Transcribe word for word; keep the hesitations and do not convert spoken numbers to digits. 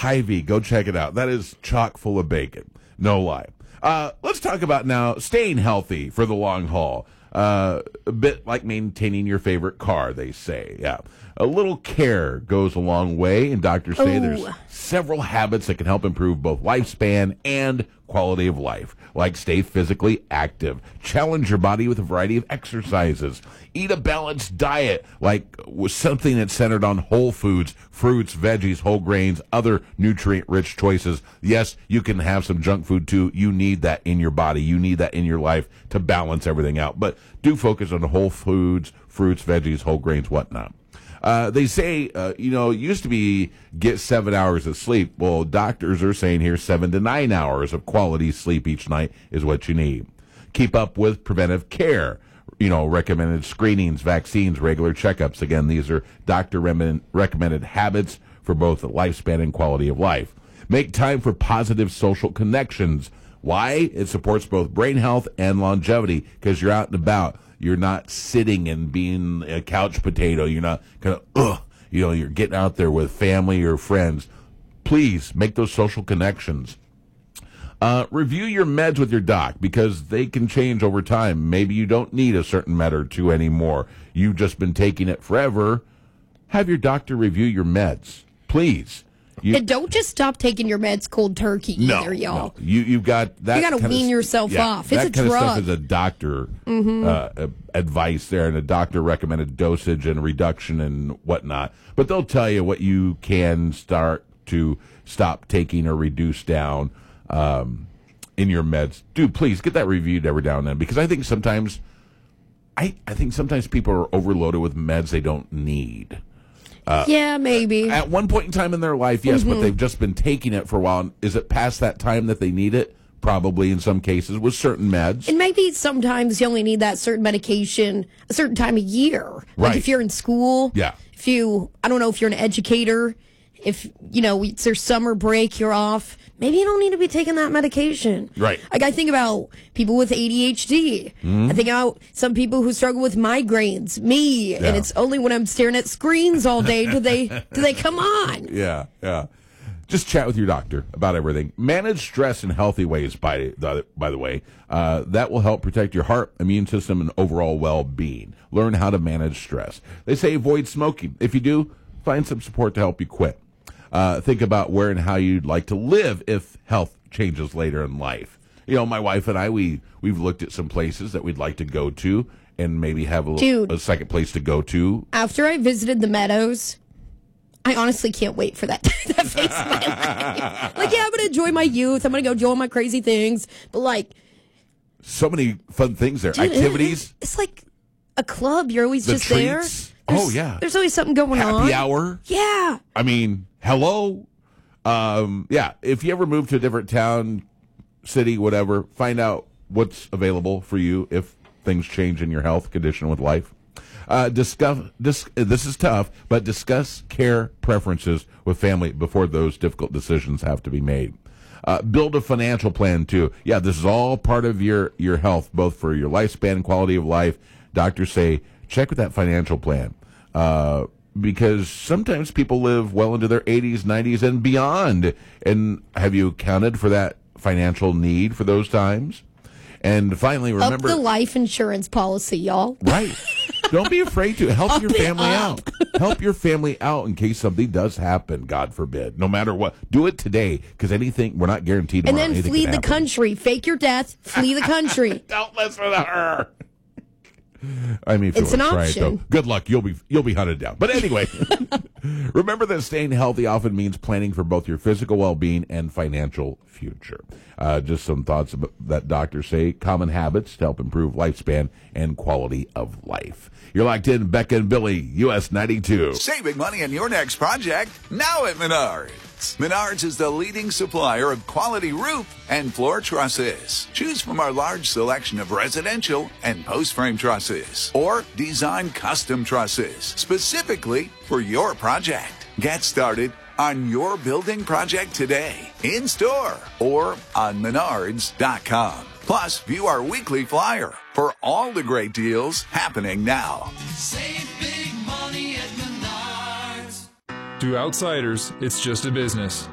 Hy-Vee. Go check it out. That is chock full of bacon. No lie. Uh, let's talk about now staying healthy for the long haul. Uh, a bit like maintaining your favorite car, they say. Yeah. A little care goes a long way, and doctors say Ooh. there's several habits that can help improve both lifespan and quality of life, like stay physically active, challenge your body with a variety of exercises, eat a balanced diet, like with something that's centered on whole foods, fruits, veggies, whole grains, other nutrient-rich choices. Yes, you can have some junk food too. You need that in your body. You need that in your life to balance everything out. But do focus on whole foods, fruits, veggies, whole grains, whatnot. Uh, they say, uh, you know, it used to be get seven hours of sleep. Well, doctors are saying here seven to nine hours of quality sleep each night is what you need. Keep up with preventive care. You know, recommended screenings, vaccines, regular checkups. Again, these are doctor recommended habits for both the lifespan and quality of life. Make time for positive social connections. Why? It supports both brain health and longevity because you're out and about. You're not sitting and being a couch potato. You're not kind of, ugh, you know, you're getting out there with family or friends. Please make those social connections. Uh, review your meds with your doc because they can change over time. Maybe you don't need a certain med or two anymore. You've just been taking it forever. Have your doctor review your meds, please. You, and don't just stop taking your meds cold turkey no, either, y'all. No. You, you've got that. You got to wean of, yourself yeah, off. It's that a kind drug. of stuff is a doctor mm-hmm. uh, advice there, and a doctor recommended dosage and reduction and whatnot. But they'll tell you what you can start to stop taking or reduce down um, in your meds. Dude, please get that reviewed every now and then because I think sometimes, I I think sometimes people are overloaded with meds they don't need. Uh, yeah, maybe. At one point in time in their life, yes, mm-hmm. but they've just been taking it for a while. Is it past that time that they need it? Probably in some cases with certain meds. And maybe sometimes you only need that certain medication a certain time of year. Like right. if you're in school. Yeah. If you, I don't know if you're an educator. If, you know, it's their summer break, you're off. Maybe you don't need to be taking that medication. Right. Like I think about people with A D H D. Mm-hmm. I think about some people who struggle with migraines. Me. Yeah. And it's only when I'm staring at screens all day do they do they come on. Yeah, yeah. Just chat with your doctor about everything. Manage stress in healthy ways, by the, by the way. Uh, that will help protect your heart, immune system, and overall well-being. Learn how to manage stress. They say avoid smoking. If you do, find some support to help you quit. Uh, think about where and how you'd like to live if health changes later in life. You know, my wife and I, we, we've looked at some places that we'd like to go to and maybe have a, Dude, a second place to go to. After I visited the Meadows, I honestly can't wait for that, that phase of my life. Like, yeah, I'm going to enjoy my youth. I'm going to go do all my crazy things. But, like... So many fun things there. Dude, Activities. It's like a club. You're always the just treats. there. There's, oh, yeah. There's always something going Happy on. Happy hour. Yeah. I mean, hello. Um, yeah, if you ever move to a different town, city, whatever, find out what's available for you if things change in your health condition with life. Uh, discuss, dis, this is tough, but discuss care preferences with family before those difficult decisions have to be made. Uh, build a financial plan, too. Yeah, this is all part of your, your health, both for your lifespan and quality of life. Doctors say check with that financial plan. Uh, because sometimes people live well into their eighties, nineties, and beyond. And have you accounted for that financial need for those times? And finally, remember... Up the life insurance policy, y'all. Right. Don't be afraid to help Up your family up. out. Help your family out in case something does happen, God forbid. No matter what. Do it today, because anything, we're not guaranteed And tomorrow. then Anything flee can the happen. country. Fake your death. Flee the country. Don't listen to her. I mean, if you It's want to an try it, option. though, good luck. You'll be you'll be hunted down. But anyway, remember that staying healthy often means planning for both your physical well-being and financial future. Uh, just some thoughts about that doctors say. Common habits to help improve lifespan and quality of life. You're locked in, Becca and Billy, U S ninety-two. Saving money on your next project now at Menards. Menards is the leading supplier of quality roof and floor trusses. Choose from our large selection of residential and post-frame trusses or design custom trusses specifically for your project. Get started on your building project today, in store or on menards dot com. Plus, view our weekly flyer for all the great deals happening now. Save big money at Menards. To outsiders, it's just a business.